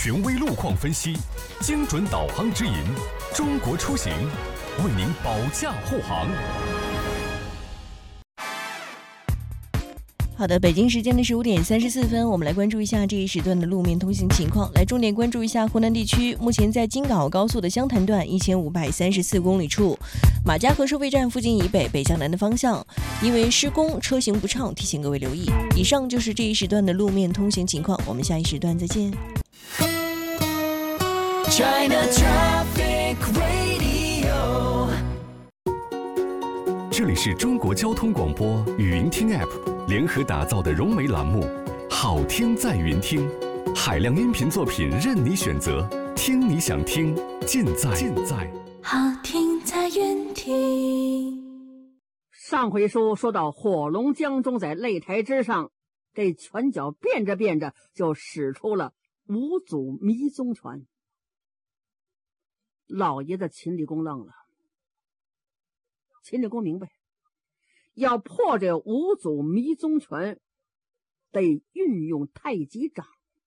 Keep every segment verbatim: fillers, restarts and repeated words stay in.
权威路况分析，精准导航指引，中国出行为您保驾护航。 好的，北京时间的十五点三十四分，我们来关注一下这一时段的路面通行情况。来，重点关注一下湖南地区，目前在京港澳高速的湘潭段一千五百三十四公里处，马家河收费站附近以北北向南的方向，因为施工车行不畅，提醒各位留意。以上就是这一时段的路面通行情况，我们下一时段再见。China Traffic Radio， 这里是中国交通广播语音听 App 联合打造的融媒栏目，好听在云听，海量音频作品任你选择，听你想听，尽在尽在好听在云听。 上回书说到火龙江中在擂台之上，这拳脚变着变着就使出了五祖迷踪拳。老爷子秦理公愣了，秦理公明白，要破这五祖迷踪拳，得运用太极掌。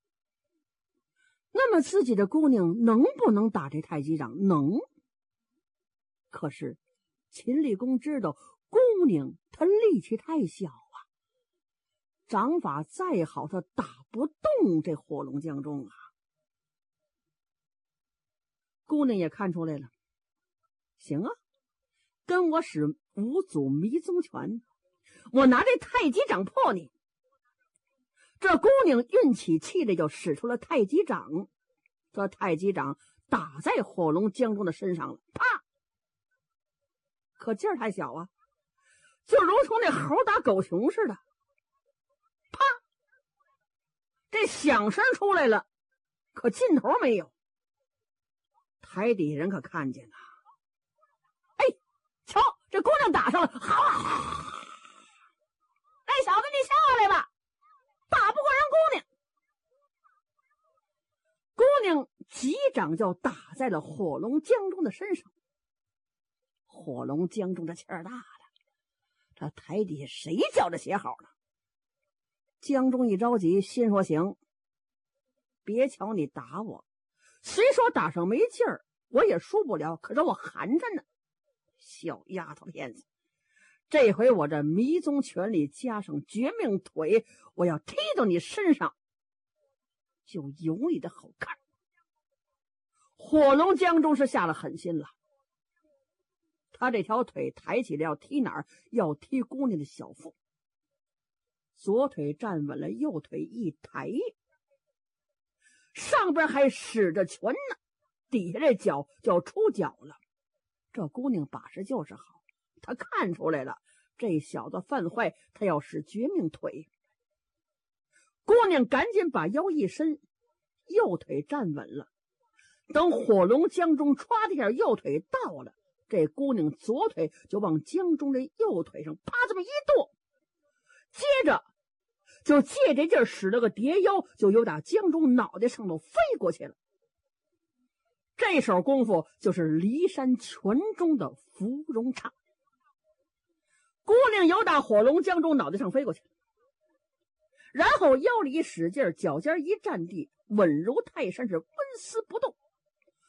那么自己的姑娘能不能打这太极掌？能。可是秦理公知道姑娘她力气太小啊，掌法再好，她打不动这火龙江中啊。姑娘也看出来了，行啊，跟我使五祖迷踪拳，我拿这太极掌破你。这姑娘运起气来，就使出了太极掌。这太极掌打在火龙江中的身上了，啪！可劲儿太小啊，就如同那猴打狗熊似的，啪！这响声出来了，可劲头没有。台底人可看见了，哎，瞧，这姑娘打上了，好啊！哎，小子，你下来吧，打不过人姑娘。姑娘几掌就打在了火龙江中的身上。火龙江中这气儿大了，这台底下谁叫着血好呢？江中一着急，心说行，别瞧你打我，虽说打上没劲儿，我也输不了，可是我含着呢。小丫头片子，这回我这迷踪拳里加上绝命腿，我要踢到你身上，就有你的好看。火龙江中是下了狠心了，他这条腿抬起来要踢哪儿？要踢姑娘的小腹。左腿站稳了，右腿一抬，上边还使着拳呢，底下这脚就出脚了。这姑娘把式就是好，她看出来了，这小子犯坏，他要使绝命腿。姑娘赶紧把腰一伸，右腿站稳了。等火龙江中歘的一下，右腿到了，这姑娘左腿就往江中的右腿上啪这么一跺，接着就借这劲儿使了个叠腰，就由打江中脑袋上头飞过去了。这手功夫就是骊山拳中的芙蓉叉。姑娘由打火龙江中脑袋上飞过去，然后腰里一使劲，脚尖一站地，稳如泰山，是纹丝不动。